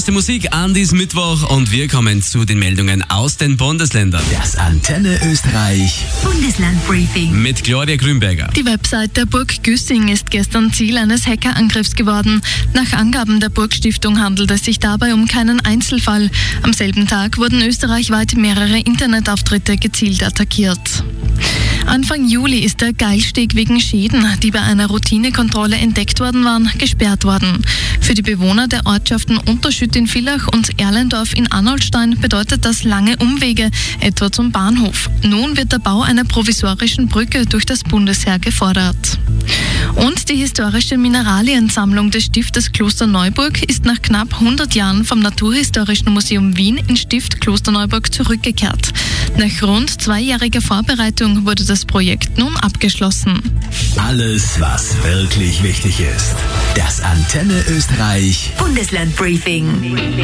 Die Musik an diesem Mittwoch und wir kommen zu den Meldungen aus den Bundesländern. Das Antenne Österreich Bundeslandbriefing Mit Gloria Grünberger. Die Website der Burg Güssing ist gestern Ziel eines Hackerangriffs geworden. Nach Angaben der Burgstiftung handelt es sich dabei um keinen Einzelfall. Am selben Tag wurden österreichweit mehrere Internetauftritte gezielt attackiert. Anfang Juli ist der Geilsteg wegen Schäden, die bei einer Routinekontrolle entdeckt worden waren, gesperrt worden. Für die Bewohner der Ortschaften Unterschütt in Villach und Erlendorf in Arnoldstein bedeutet das lange Umwege, etwa zum Bahnhof. Nun wird der Bau einer provisorischen Brücke durch das Bundesheer gefordert. Und die historische Mineraliensammlung des Stiftes Klosterneuburg ist nach knapp 100 Jahren vom Naturhistorischen Museum Wien in Stift Klosterneuburg zurückgekehrt. Nach rund 2-jähriger Vorbereitung wurde das Projekt nun abgeschlossen. Alles, was wirklich wichtig ist. Das Antenne Österreich Bundeslandbriefing.